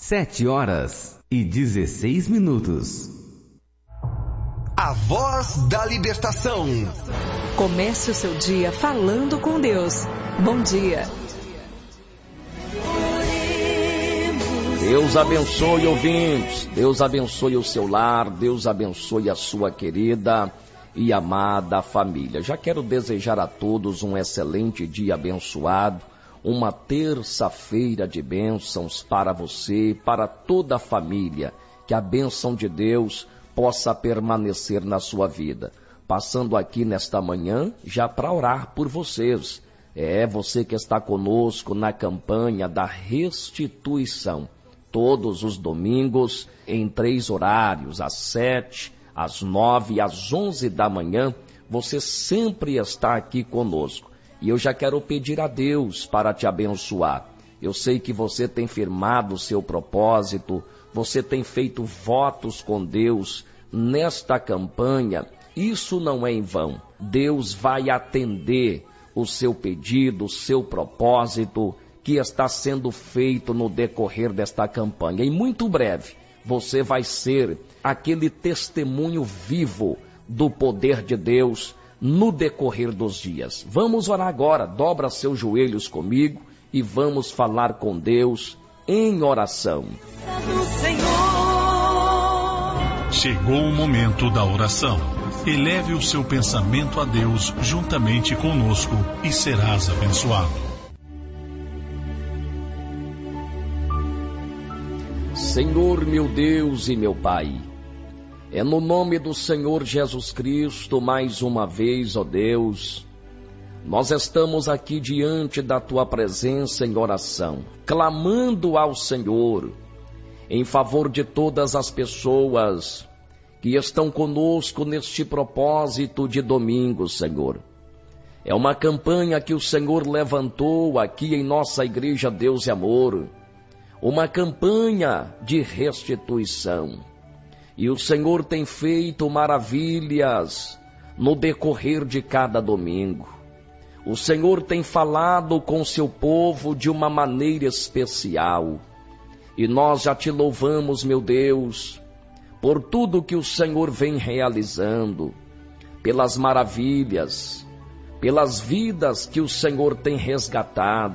7h16. A Voz da Libertação. Comece o seu dia falando com Deus. Bom dia. Deus abençoe, ouvintes. Deus abençoe o seu lar. Deus abençoe a sua querida e amada família. Já quero desejar a todos um excelente dia abençoado. Uma terça-feira de bênçãos para você, para toda a família. Que a bênção de Deus possa permanecer na sua vida. Passando aqui nesta manhã, já para orar por vocês. Você que está conosco na campanha da restituição. Todos os domingos, em 3 horários, às 7, às 9 e às 11 da manhã, você sempre está aqui conosco. E eu já quero pedir a Deus para te abençoar. Eu sei que você tem firmado o seu propósito, você tem feito votos com Deus nesta campanha. Isso não é em vão. Deus vai atender o seu pedido, o seu propósito que está sendo feito no decorrer desta campanha. E muito breve, você vai ser aquele testemunho vivo do poder de Deus no decorrer dos dias. Vamos orar agora. Dobra seus joelhos comigo e vamos falar com Deus em oração. Chegou o momento da oração. Eleve o seu pensamento a Deus juntamente conosco e serás abençoado. Senhor, meu Deus e meu Pai, é no nome do Senhor Jesus Cristo, mais uma vez, ó Deus, nós estamos aqui diante da Tua presença em oração, clamando ao Senhor em favor de todas as pessoas que estão conosco neste propósito de domingo, Senhor. É uma campanha que o Senhor levantou aqui em nossa Igreja Deus e Amor, uma campanha de restituição. E o Senhor tem feito maravilhas no decorrer de cada domingo. O Senhor tem falado com o seu povo de uma maneira especial. E nós já te louvamos, meu Deus, por tudo que o Senhor vem realizando, pelas maravilhas, pelas vidas que o Senhor tem resgatado.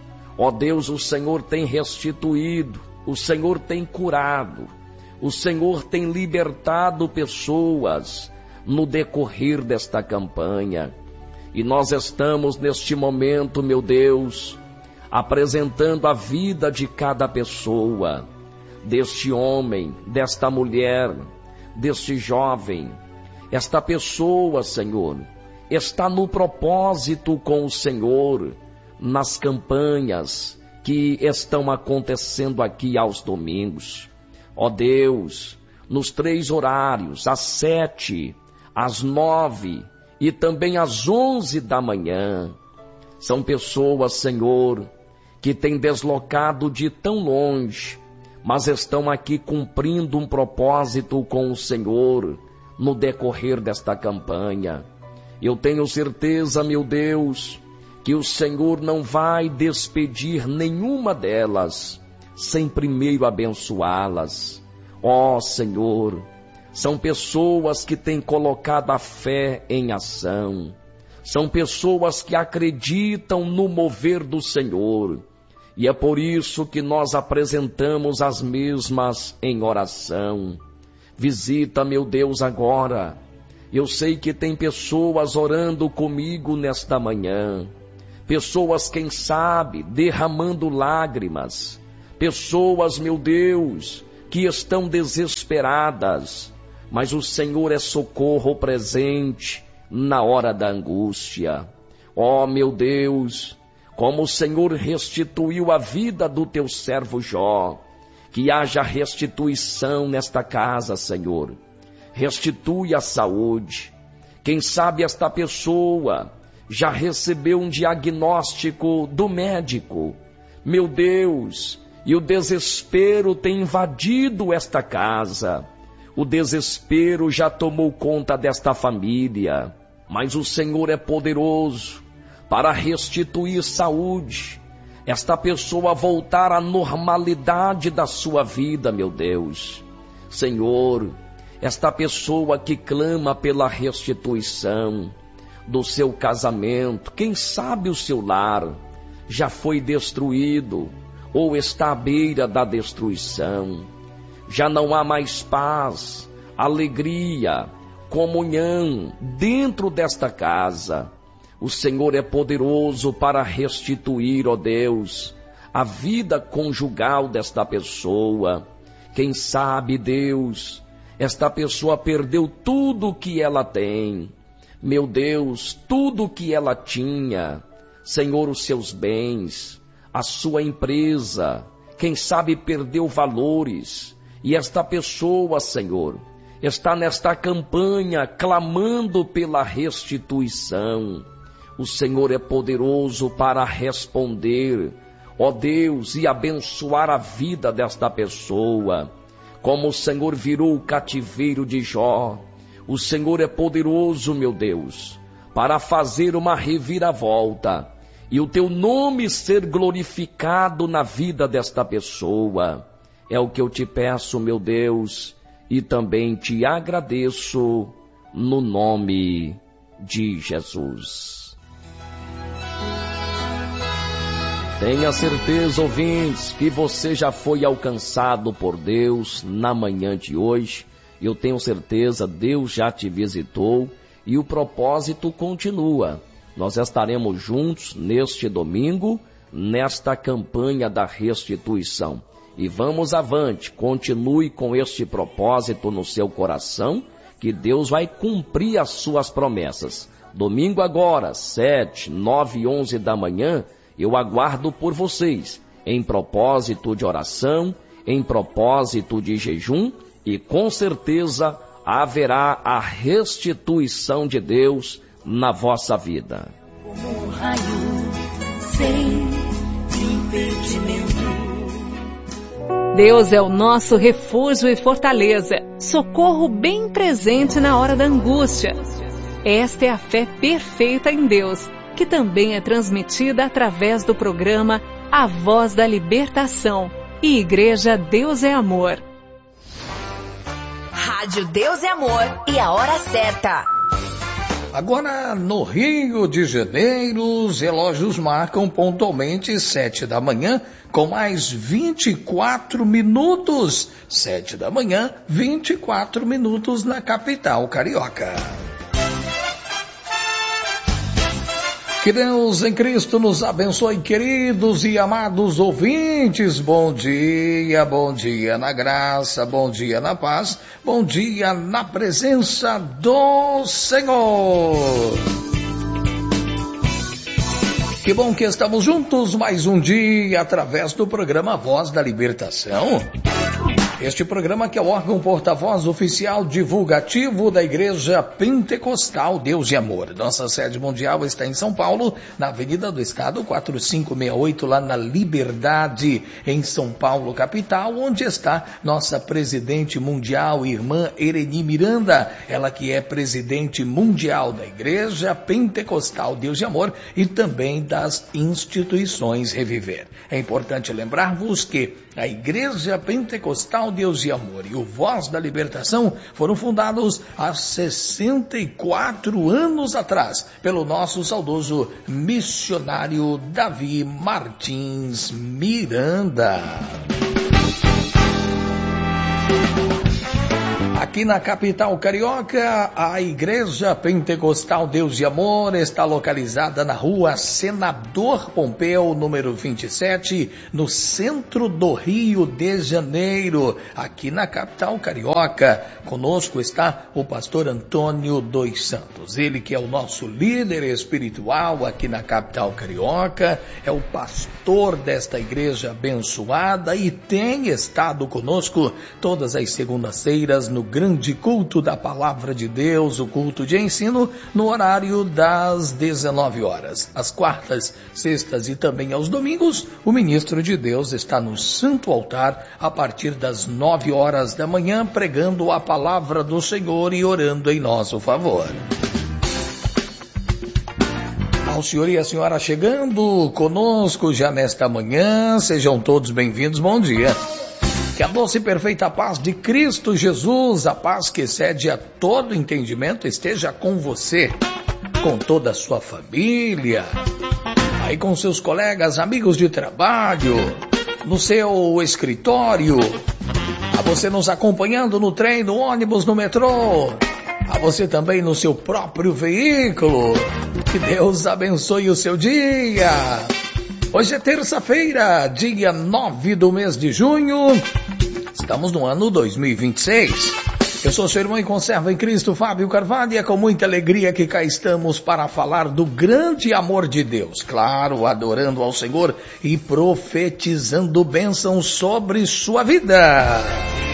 Ó Deus, o Senhor tem restituído, o Senhor tem curado, o Senhor tem libertado pessoas no decorrer desta campanha. E nós estamos neste momento, meu Deus, apresentando a vida de cada pessoa, deste homem, desta mulher, deste jovem. Esta pessoa, Senhor, está no propósito com o Senhor, nas campanhas que estão acontecendo aqui aos domingos. Ó Deus, nos 3 horários, às 7, às 9 e também às 11 da manhã. São pessoas, Senhor, que têm deslocado de tão longe, mas estão aqui cumprindo um propósito com o Senhor no decorrer desta campanha. Eu tenho certeza, meu Deus, que o Senhor não vai despedir nenhuma delas sem primeiro abençoá-las. Ó Senhor, são pessoas que têm colocado a fé em ação. São pessoas que acreditam no mover do Senhor. E é por isso que nós apresentamos as mesmas em oração. Visita, meu Deus, agora. Eu sei que tem pessoas orando comigo nesta manhã. Pessoas, quem sabe, derramando lágrimas. Pessoas, meu Deus, que estão desesperadas. Mas o Senhor é socorro presente na hora da angústia. Ó, meu Deus, como o Senhor restituiu a vida do teu servo Jó, que haja restituição nesta casa, Senhor. Restitui a saúde. Quem sabe esta pessoa já recebeu um diagnóstico do médico. Meu Deus, e o desespero tem invadido esta casa. O desespero já tomou conta desta família. Mas o Senhor é poderoso para restituir saúde, esta pessoa voltar à normalidade da sua vida, meu Deus. Senhor, esta pessoa que clama pela restituição do seu casamento, quem sabe o seu lar já foi destruído ou está à beira da destruição. Já não há mais paz, alegria, comunhão dentro desta casa. O Senhor é poderoso para restituir, ó Deus, a vida conjugal desta pessoa. Quem sabe, Deus, esta pessoa perdeu tudo o que ela tem. Meu Deus, tudo o que ela tinha. Senhor, os seus bens, a sua empresa, quem sabe perdeu valores. E esta pessoa, Senhor, está nesta campanha clamando pela restituição. O Senhor é poderoso para responder, ó Deus, e abençoar a vida desta pessoa. Como o Senhor virou o cativeiro de Jó, o Senhor é poderoso, meu Deus, para fazer uma reviravolta e o teu nome ser glorificado na vida desta pessoa. É o que eu te peço, meu Deus, e também te agradeço no nome de Jesus. Tenha certeza, ouvintes, que você já foi alcançado por Deus na manhã de hoje. Eu tenho certeza, Deus já te visitou e o propósito continua. Nós estaremos juntos neste domingo, nesta campanha da restituição. E vamos avante, continue com este propósito no seu coração, que Deus vai cumprir as suas promessas. Domingo agora, 7, 9 e 11 da manhã, eu aguardo por vocês, em propósito de oração, em propósito de jejum, e com certeza haverá a restituição de Deus na vossa vida. Como um raio, sem impedimento. Deus é o nosso refúgio e fortaleza, socorro bem presente na hora da angústia. Esta é a fé perfeita em Deus, que também é transmitida através do programa A Voz da Libertação e Igreja Deus é Amor. Rádio Deus é Amor e a hora certa. Agora, no Rio de Janeiro, os relógios marcam pontualmente 7 da manhã, com mais 24 minutos. 7 da manhã, 24 minutos na capital carioca. Que Deus em Cristo nos abençoe, queridos e amados ouvintes. Bom dia na graça, bom dia na paz, bom dia na presença do Senhor. Que bom que estamos juntos mais um dia através do programa Voz da Libertação. Este programa que é o órgão porta-voz oficial divulgativo da Igreja Pentecostal Deus e Amor. Nossa sede mundial está em São Paulo, na Avenida do Estado 4568, lá na Liberdade, em São Paulo, capital, onde está nossa presidente mundial, irmã Ereni Miranda, ela que é presidente mundial da Igreja Pentecostal Deus e Amor e também das instituições Reviver. É importante lembrar-vos que a Igreja Pentecostal Deus e Amor e o Voz da Libertação foram fundados há 64 anos atrás pelo nosso saudoso missionário Davi Martins Miranda. Aqui na capital carioca, a Igreja Pentecostal Deus e Amor está localizada na rua Senador Pompeu, número 27, no centro do Rio de Janeiro, aqui na capital carioca. Conosco está o pastor Antônio dos Santos, ele que é o nosso líder espiritual aqui na capital carioca, é o pastor desta igreja abençoada e tem estado conosco todas as segundas-feiras no grande culto da Palavra de Deus, o culto de ensino, no horário das 19 horas. Às quartas, sextas e também aos domingos, o ministro de Deus está no Santo Altar a partir das 9 horas da manhã, pregando a Palavra do Senhor e orando em nosso favor. o senhor e a senhora chegando conosco já nesta manhã, sejam todos bem-vindos, bom dia. Que a doce e perfeita paz de Cristo Jesus, a paz que excede a todo entendimento, esteja com você, com toda a sua família, aí com seus colegas, amigos de trabalho, no seu escritório, a você nos acompanhando no trem, no ônibus, no metrô, a você também no seu próprio veículo. Que Deus abençoe o seu dia. Hoje é terça-feira, dia 9 do mês de junho. Estamos no ano 2026. Eu sou seu irmão e conserva em Cristo, Fábio Carvalho, e é com muita alegria que cá estamos para falar do grande amor de Deus. Claro, adorando ao Senhor e profetizando bênçãos sobre sua vida.